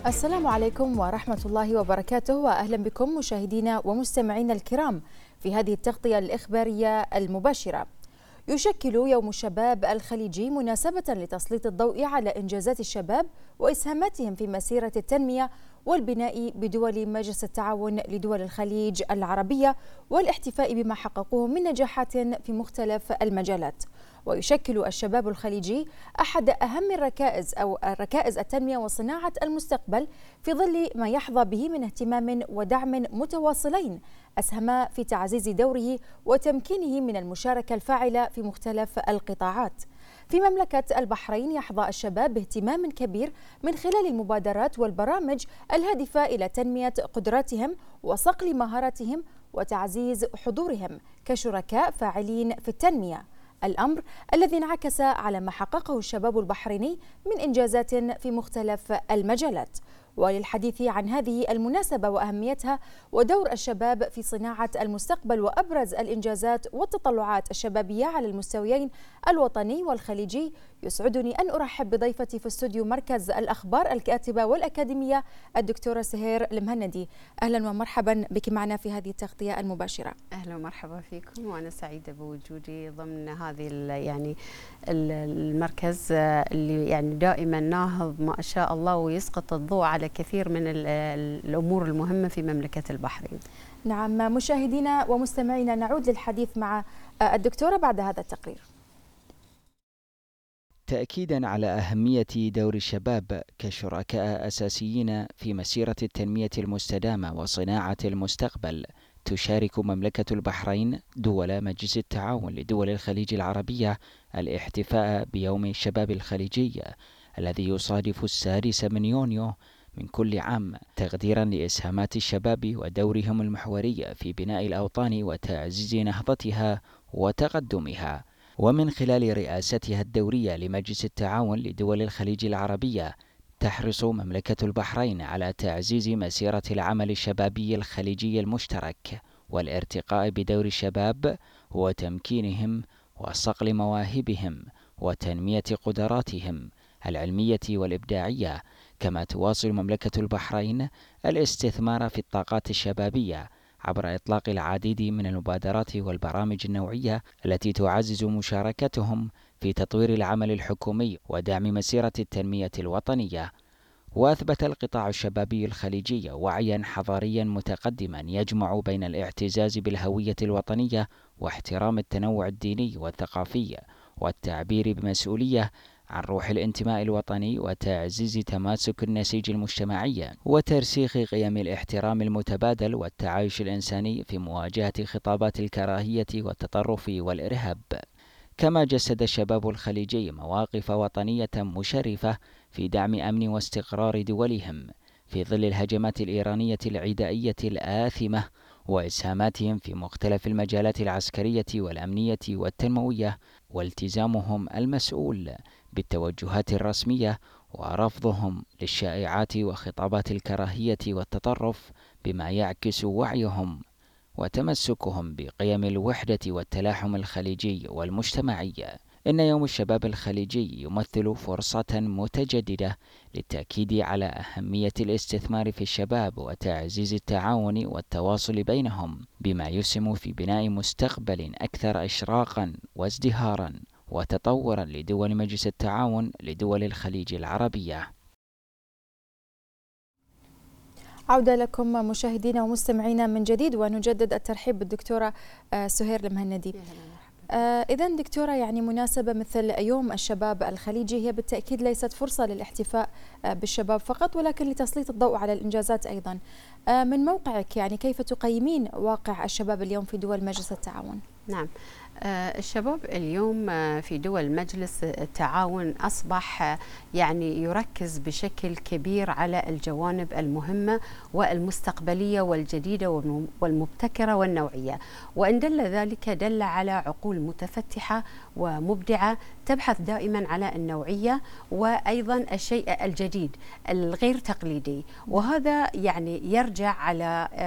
السلام عليكم ورحمة الله وبركاته، وأهلا بكم مشاهدينا ومستمعينا الكرام في هذه التغطية الإخبارية المباشرة. يشكل يوم الشباب الخليجي مناسبة لتسليط الضوء على إنجازات الشباب وإسهاماتهم في مسيرة التنمية والبناء بدول مجلس التعاون لدول الخليج العربية، والاحتفاء بما حققوه من نجاحات في مختلف المجالات. ويشكل الشباب الخليجي أحد أهم الركائز التنمية وصناعة المستقبل، في ظل ما يحظى به من اهتمام ودعم متواصلين أسهما في تعزيز دوره وتمكينه من المشاركة الفاعلة في مختلف القطاعات. في مملكة البحرين يحظى الشباب باهتمام كبير من خلال المبادرات والبرامج الهادفة إلى تنمية قدراتهم وصقل مهاراتهم وتعزيز حضورهم كشركاء فاعلين في التنمية، الأمر الذي انعكس على ما حققه الشباب البحريني من إنجازات في مختلف المجالات. وللحديث عن هذه المناسبة وأهميتها ودور الشباب في صناعة المستقبل وأبرز الإنجازات والتطلعات الشبابية على المستويين الوطني والخليجي، يسعدني أن أرحب بضيفتي في استوديو مركز الأخبار الكاتبة والأكاديمية الدكتورة سهير المهندي. أهلا ومرحبا بك معنا في هذه التغطية المباشرة. أهلا ومرحبا فيكم، وأنا سعيدة بوجودي ضمن هذه المركز اللي دائما ناهض ما شاء الله ويسقط الضوء على كثير من الأمور المهمة في مملكة البحرين. نعم مشاهدينا ومستمعينا، نعود للحديث مع الدكتورة بعد هذا التقرير. تأكيدا على أهمية دور الشباب كشركاء أساسيين في مسيرة التنمية المستدامة وصناعة المستقبل، تشارك مملكة البحرين دول مجلس التعاون لدول الخليج العربية الاحتفاء بيوم الشباب الخليجي الذي يصادف 6 من يونيو من كل عام، تقديرا لإسهامات الشباب ودورهم المحوري في بناء الأوطان وتعزيز نهضتها وتقدمها. ومن خلال رئاستها الدورية لمجلس التعاون لدول الخليج العربية، تحرص مملكة البحرين على تعزيز مسيرة العمل الشبابي الخليجي المشترك والارتقاء بدور الشباب وتمكينهم وصقل مواهبهم وتنمية قدراتهم العلمية والإبداعية. كما تواصل مملكة البحرين الاستثمار في الطاقات الشبابية عبر إطلاق العديد من المبادرات والبرامج النوعية التي تعزز مشاركتهم في تطوير العمل الحكومي ودعم مسيرة التنمية الوطنية. وأثبت القطاع الشبابي الخليجي وعيا حضاريا متقدما يجمع بين الاعتزاز بالهوية الوطنية واحترام التنوع الديني والثقافي والتعبير بمسؤولية عن روح الانتماء الوطني وتعزيز تماسك النسيج المجتمعي وترسيخ قيم الاحترام المتبادل والتعايش الإنساني في مواجهة خطابات الكراهية والتطرف والإرهاب. كما جسد الشباب الخليجي مواقف وطنية مشرفة في دعم أمن واستقرار دولهم في ظل الهجمات الإيرانية العدائية الآثمة، وإسهاماتهم في مختلف المجالات العسكرية والأمنية والتنموية، والتزامهم المسؤول بالتوجهات الرسمية ورفضهم للشائعات وخطابات الكراهية والتطرف، بما يعكس وعيهم وتمسكهم بقيم الوحدة والتلاحم الخليجي والمجتمعي. إن يوم الشباب الخليجي يمثل فرصة متجددة للتأكيد على أهمية الاستثمار في الشباب وتعزيز التعاون والتواصل بينهم، بما يسهم في بناء مستقبل أكثر إشراقا وازدهارا وتطورا لدول مجلس التعاون لدول الخليج العربية. عودة لكم مشاهدينا ومستمعينا من جديد، ونجدد الترحيب بالدكتورة سهير المهندي. إذن دكتورة، مناسبة مثل يوم الشباب الخليجي هي بالتأكيد ليست فرصة للاحتفاء بالشباب فقط، ولكن لتسليط الضوء على الإنجازات أيضا. من موقعك كيف تقيمين واقع الشباب اليوم في دول مجلس التعاون؟ نعم، الشباب اليوم في دول مجلس التعاون أصبح يركز بشكل كبير على الجوانب المهمة والمستقبلية والجديدة والمبتكرة والنوعية، وإن دل ذلك دل على عقول متفتحة ومبدعة تبحث دائما على النوعية وأيضا الشيء الجديد الغير تقليدي، وهذا يرجع على